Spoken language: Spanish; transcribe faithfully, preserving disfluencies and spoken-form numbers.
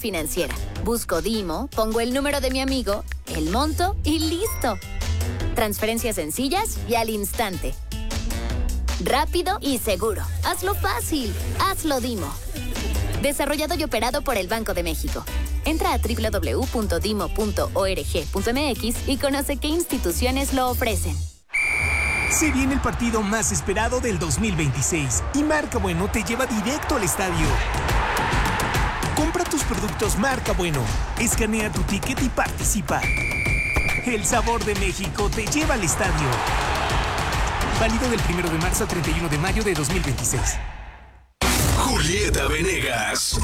financiera. Busco Dimo, pongo el número de mi amigo, el monto y listo. Transferencias sencillas y al instante. Rápido y seguro. Hazlo fácil. Hazlo Dimo. Desarrollado y operado por el Banco de México. Entra a doble u doble u doble u punto dimo punto org punto m x y conoce qué instituciones lo ofrecen. Se viene el partido más esperado del dos mil veintiséis y Marca Bueno te lleva directo al estadio. Compra tus productos Marca Bueno, escanea tu ticket y participa. El sabor de México te lleva al estadio. Válido del primero de marzo al treinta y uno de mayo de dos mil veintiséis. Julieta Venegas.